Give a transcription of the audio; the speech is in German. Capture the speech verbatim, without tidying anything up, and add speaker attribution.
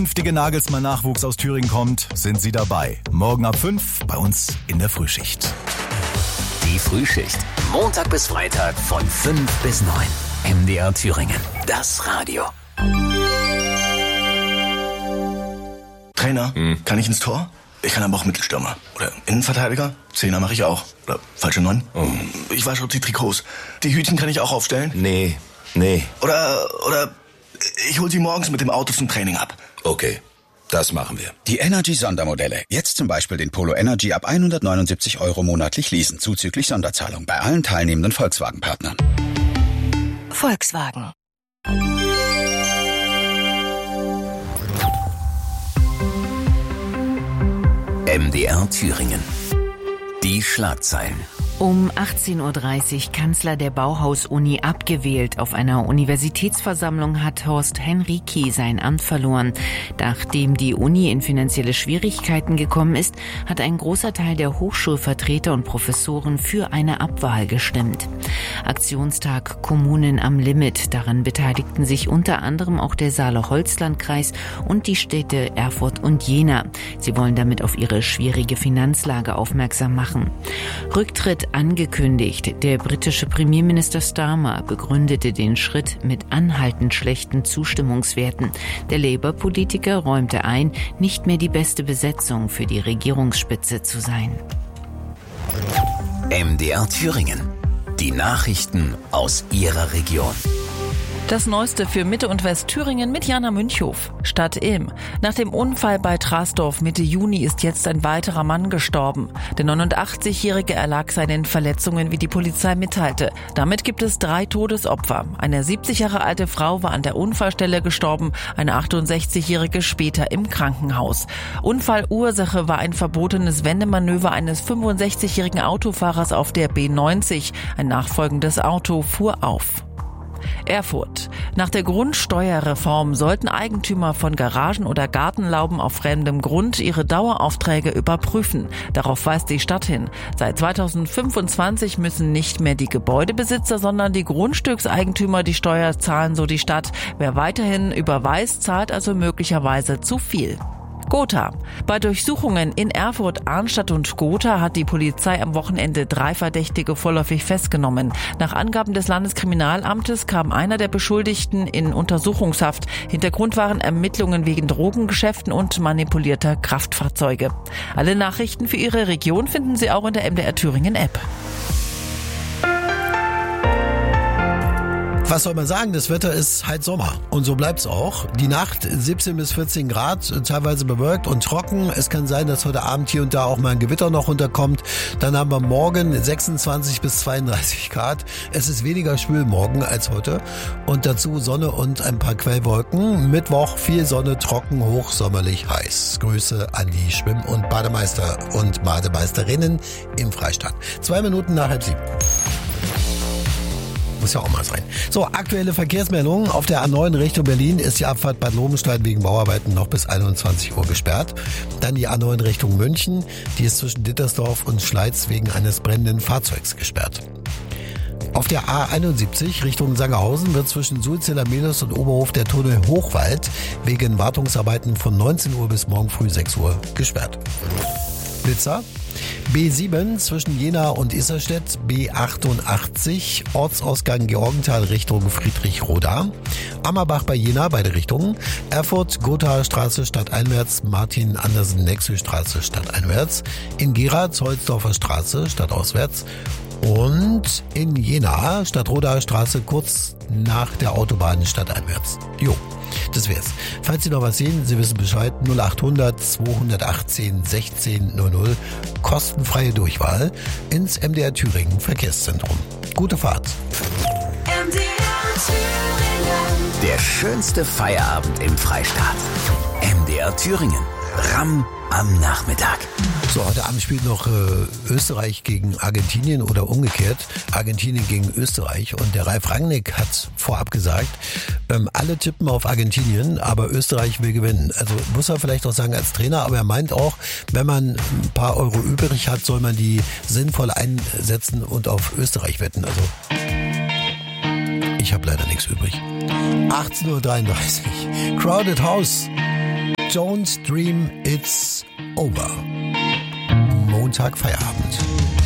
Speaker 1: künftige Nagelsmann-Nachwuchs aus Thüringen kommt, sind Sie dabei. Morgen ab fünf bei uns in der Frühschicht.
Speaker 2: Die Frühschicht. Montag bis Freitag von fünf bis neun. M D R Thüringen. Das Radio.
Speaker 3: Trainer,
Speaker 4: hm.
Speaker 3: kann ich ins Tor? Ich kann aber auch Mittelstürmer. Oder Innenverteidiger. Zehner mache ich auch. Oder falsche Neun.
Speaker 4: Oh.
Speaker 3: Ich wasche auch die Trikots. Die Hütchen kann ich auch aufstellen.
Speaker 4: Nee, nee.
Speaker 3: Oder, oder ich hol sie morgens mit dem Auto zum Training ab.
Speaker 4: Okay, das machen wir.
Speaker 5: Die Energy-Sondermodelle. Jetzt zum Beispiel den Polo Energy ab hundertneunundsiebzig Euro monatlich leasen, zuzüglich Sonderzahlung bei allen teilnehmenden Volkswagen-Partnern.
Speaker 6: Volkswagen.
Speaker 2: M D R Thüringen. Die Schlagzeilen.
Speaker 6: Um achtzehn Uhr dreißig Kanzler der Bauhaus-Uni abgewählt. Auf einer Universitätsversammlung hat Horst Henrici sein Amt verloren. Nachdem die Uni in finanzielle Schwierigkeiten gekommen ist, hat ein großer Teil der Hochschulvertreter und Professoren für eine Abwahl gestimmt. Aktionstag Kommunen am Limit. Daran beteiligten sich unter anderem auch der Saale-Holzland-Kreis und die Städte Erfurt und Jena. Sie wollen damit auf ihre schwierige Finanzlage aufmerksam machen. Rücktritt angekündigt. Der britische Premierminister Starmer begründete den Schritt mit anhaltend schlechten Zustimmungswerten. Der Labour-Politiker räumte ein, nicht mehr die beste Besetzung für die Regierungsspitze zu sein.
Speaker 2: M D R Thüringen. Die Nachrichten aus Ihrer Region.
Speaker 7: Das Neueste für Mitte- und Westthüringen mit Jana Münchhof. Stadt Ilm. Nach dem Unfall bei Trasdorf Mitte Juni ist jetzt ein weiterer Mann gestorben. Der neunundachtzigjährige erlag seinen Verletzungen, wie die Polizei mitteilte. Damit gibt es drei Todesopfer. Eine siebzig Jahre alte Frau war an der Unfallstelle gestorben, eine achtundsechzigjährige später im Krankenhaus. Unfallursache war ein verbotenes Wendemanöver eines fünfundsechzigjährigen Autofahrers auf der B neunzig. Ein nachfolgendes Auto fuhr auf. Erfurt. Nach der Grundsteuerreform sollten Eigentümer von Garagen oder Gartenlauben auf fremdem Grund ihre Daueraufträge überprüfen. Darauf weist die Stadt hin. Seit zweitausendfünfundzwanzig müssen nicht mehr die Gebäudebesitzer, sondern die Grundstückseigentümer die Steuer zahlen, so die Stadt. Wer weiterhin überweist, zahlt also möglicherweise zu viel. Gotha. Bei Durchsuchungen in Erfurt, Arnstadt und Gotha hat die Polizei am Wochenende drei Verdächtige vorläufig festgenommen. Nach Angaben des Landeskriminalamtes kam einer der Beschuldigten in Untersuchungshaft. Hintergrund waren Ermittlungen wegen Drogengeschäften und manipulierter Kraftfahrzeuge. Alle Nachrichten für Ihre Region finden Sie auch in der M D R Thüringen App.
Speaker 8: Was soll man sagen? Das Wetter ist halt Sommer. Und so bleibt's auch. Die Nacht siebzehn bis vierzehn Grad, teilweise bewölkt und trocken. Es kann sein, dass heute Abend hier und da auch mal ein Gewitter noch runterkommt. Dann haben wir morgen sechsundzwanzig bis zweiunddreißig Grad. Es ist weniger schwül morgen als heute. Und dazu Sonne und ein paar Quellwolken. Mittwoch viel Sonne, trocken, hochsommerlich, heiß. Grüße an die Schwimm- und Bademeister und Bademeisterinnen im Freistaat. Zwei Minuten nach halb sieben. Muss ja auch mal sein. So, aktuelle Verkehrsmeldungen. Auf der A neun Richtung Berlin ist die Abfahrt Bad Lobenstein wegen Bauarbeiten noch bis einundzwanzig Uhr gesperrt. Dann die A neun Richtung München. Die ist zwischen Dittersdorf und Schleiz wegen eines brennenden Fahrzeugs gesperrt. Auf der A einundsiebzig Richtung Sangerhausen wird zwischen Sulziller-Melos und Oberhof der Tunnel Hochwald wegen Wartungsarbeiten von neunzehn Uhr bis morgen früh sechs Uhr gesperrt. Blitzer. B sieben zwischen Jena und Isserstedt, B achtundachtzig, Ortsausgang Georgenthal Richtung Friedrich-Roda, Ammerbach bei Jena, beide Richtungen, Erfurt, Gothaer Straße stadteinwärts, Martin-Andersen-Nexel-Straße stadteinwärts, in Gera, Zollsdorfer Straße stadtauswärts und in Jena, Stadtrodaer Straße kurz nach der Autobahn stadteinwärts. Jo. Das wär's. Falls Sie noch was sehen, Sie wissen Bescheid, null achthundert zweihundertachtzehn sechzehn null null, kostenfreie Durchwahl ins M D R Thüringen Verkehrszentrum. Gute Fahrt.
Speaker 2: M D R Thüringen. Der schönste Feierabend im Freistaat. M D R Thüringen. Ramm am Nachmittag.
Speaker 8: So, heute Abend spielt noch äh, Österreich gegen Argentinien oder umgekehrt Argentinien gegen Österreich und der Ralf Rangnick hat vorab gesagt, ähm, alle tippen auf Argentinien, aber Österreich will gewinnen. Also muss er vielleicht auch sagen als Trainer, aber er meint auch, wenn man ein paar Euro übrig hat, soll man die sinnvoll einsetzen und auf Österreich wetten. Also ich habe leider nichts übrig. achtzehn Uhr dreiunddreißig. Crowded House. Jones Dream It's Over. Montag Feierabend.